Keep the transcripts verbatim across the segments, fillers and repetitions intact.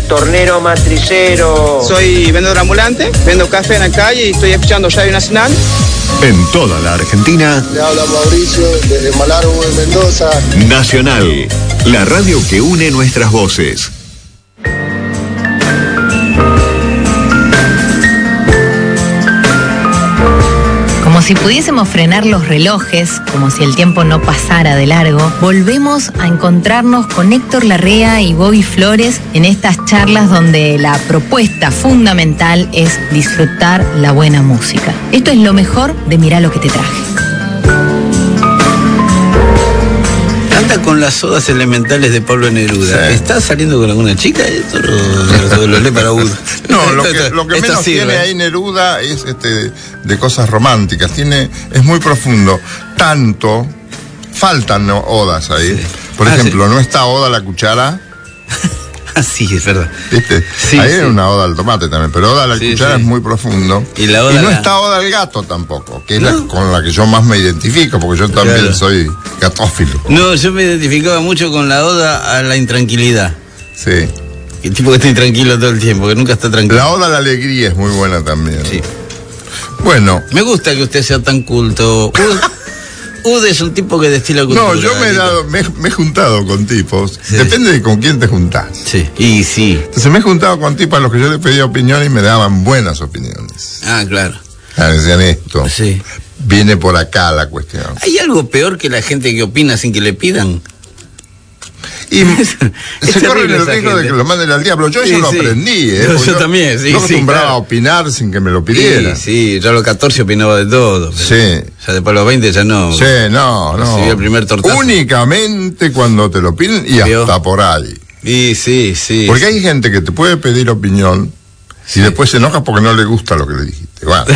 tornero matricero. Soy vendedor ambulante, vendo café en la calle y estoy escuchando Radio Nacional. En toda la Argentina. Le habla Mauricio desde Malargüe, Mendoza. Nacional, la radio que une nuestras voces. Como si pudiésemos frenar los relojes, como si el tiempo no pasara de largo, volvemos a encontrarnos con Héctor Larrea y Bobby Flores en estas charlas donde la propuesta fundamental es disfrutar la buena música. Esto es lo mejor de Mirá lo que te traje. Anda con las Odas Elementales de Pablo Neruda. Sí. ¿Estás saliendo con alguna chica? Esto lo, lo, lo lee para uno. No, lo que, lo que menos sirve. Tiene ahí Neruda es este de cosas románticas. Tiene, es muy profundo. Tanto, faltan ¿no? odas ahí. Sí. Por ah, ejemplo, sí. ¿no está Oda a la cuchara? Ah, sí, es verdad. ¿Viste? Sí, ahí sí. era una oda al tomate también, pero Oda a la sí, cuchara sí. es muy profundo. Y, la oda y no la... está Oda al gato tampoco, que es ¿no? la con la que yo más me identifico, porque yo también claro. soy gatófilo. No, yo me identificaba mucho con la oda a la intranquilidad. Sí. El tipo que está intranquilo todo el tiempo, que nunca está tranquilo. La oda a la alegría es muy buena también. Sí. Bueno. Me gusta que usted sea tan culto. Ude es un tipo que destila cultura. No, yo me he, dado, me, me he juntado con tipos. Sí. Depende de con quién te juntás. Sí, y sí. Entonces me he juntado con tipos a los que yo les pedía opiniones y me daban buenas opiniones. Ah, claro. Ah, decían esto. Sí. Viene por acá la cuestión. ¿Hay algo peor que la gente que opina sin que le pidan? Y se corre el riesgo de que lo manden al diablo. Yo sí, eso lo sí. aprendí, ¿eh? Yo, yo yo también, sí. Yo acostumbraba sí, claro. a opinar sin que me lo pidieran. Sí, sí, yo a los catorce opinaba de todo. Sí. Ya después a los veinte ya no. Sí, no, no. El primer tortazo. Únicamente cuando te lo piden y ¿Vio? hasta por ahí. Sí, sí, sí. Porque hay gente que te puede pedir opinión sí. y después se enoja porque no le gusta lo que le dijiste. Bueno,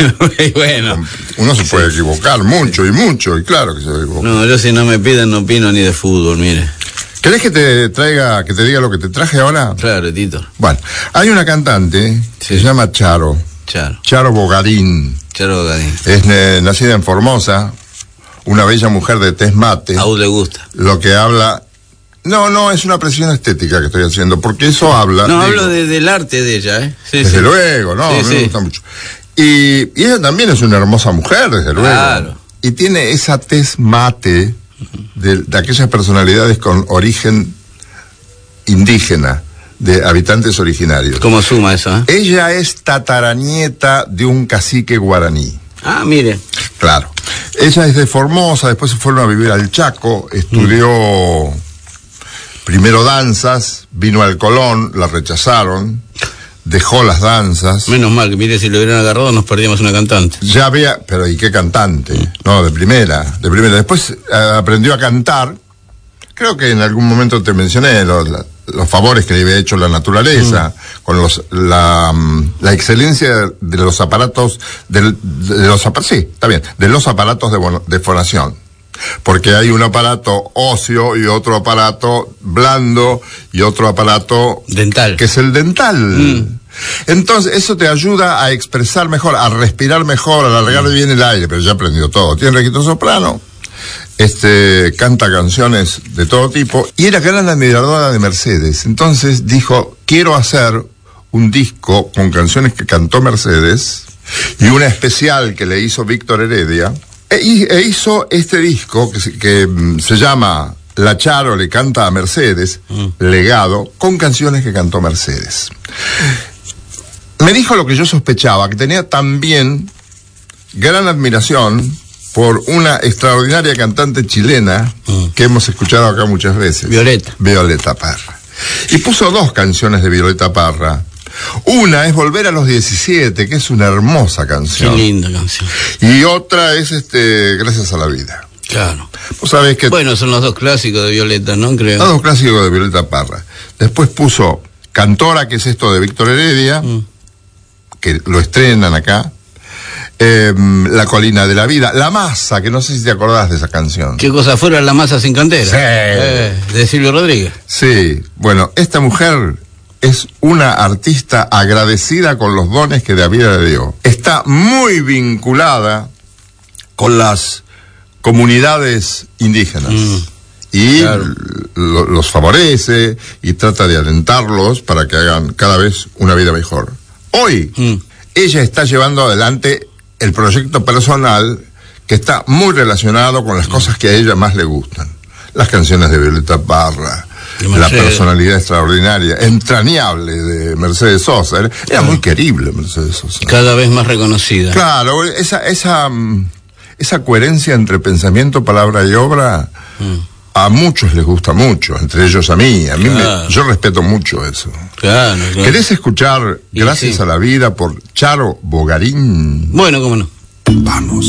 bueno. Uno se puede sí. equivocar mucho y mucho, y claro que se equivoca. No, yo si no me piden no opino ni de fútbol, mire. ¿Querés que te traiga, que te diga lo que te traje ahora? Claro, Tito. Bueno, hay una cantante sí. que se llama Charo. Charo. Charo Bogarín. Charo Bogarín. Es eh, nacida en Formosa, una bella mujer de tez mate. A usted le gusta. Lo que habla... No, no, es una presión estética que estoy haciendo, porque eso habla... No, digo, hablo de, del arte de ella, ¿eh? Sí, desde sí. luego, no, sí, a mí sí. me gusta mucho. Y, y ella también es una hermosa mujer, desde luego. Claro. Y tiene esa tez mate de, de aquellas personalidades con origen indígena, de habitantes originarios. ¿Cómo suma eso, eh? Ella es tataranieta de un cacique guaraní. Ah, mire. Claro. Ella es de Formosa, después se fueron a vivir al Chaco, estudió mm. primero danzas, vino al Colón, la rechazaron, dejó las danzas. Menos mal, que mire, si lo hubieran agarrado nos perdíamos una cantante. Ya había, pero ¿y qué cantante? Mm. No, de primera, de primera. Después eh, aprendió a cantar. Creo que en algún momento te mencioné los, los favores que le había hecho la naturaleza, mm. con los, la, la excelencia de los aparatos, de, de los sí, está bien, de los aparatos de, de fonación. Porque hay un aparato óseo y otro aparato blando y otro aparato dental, que es el dental. Mm. Entonces, eso te ayuda a expresar mejor, a respirar mejor, a alargar mm. bien el aire, pero ya aprendió todo. Tiene registro soprano. Este, canta canciones de todo tipo, y era gran admiradora de Mercedes. Entonces dijo, quiero hacer un disco con canciones que cantó Mercedes, y una especial que le hizo Víctor Heredia, e, e hizo este disco que se, que se llama La Charo le canta a Mercedes, mm. legado, con canciones que cantó Mercedes. Me dijo lo que yo sospechaba, que tenía también gran admiración por una extraordinaria cantante chilena mm. que hemos escuchado acá muchas veces. Violeta. Violeta Parra. Y puso dos canciones de Violeta Parra. Una es Volver a los diecisiete, que es una hermosa canción. Qué linda canción. Y otra es este Gracias a la vida. Claro. Vos sabés que... Bueno, son los dos clásicos de Violeta, ¿no? Creo. Los dos clásicos de Violeta Parra. Después puso Cantora, que es esto de Víctor Heredia, mm. que lo estrenan acá. Eh, La colina de la vida, La masa, que no sé si te acordás de esa canción. ¿Qué cosa fuera La masa sin cantera? Sí. Eh, de Silvio Rodríguez. Sí, bueno, esta mujer es una artista agradecida con los dones que David le dio. Está muy vinculada con las comunidades indígenas. Mm. y Claro. lo- los favorece y trata de alentarlos para que hagan cada vez una vida mejor. Hoy, Mm. ella está llevando adelante el proyecto personal que está muy relacionado con las cosas que a ella más le gustan. Las canciones de Violeta Parra, De la Mercedes. personalidad extraordinaria, entrañable de Mercedes Sosa. Era, era muy querible Mercedes Sosa. Cada vez más reconocida. Claro, esa, esa, mm, esa coherencia entre pensamiento, palabra y obra, Mm. a muchos les gusta mucho, entre ellos a mí. A mí Claro. me, yo respeto mucho eso. Claro, claro. ¿Querés escuchar Y Gracias sí. a la vida por Charo Bogarín? Bueno, cómo no. Vamos.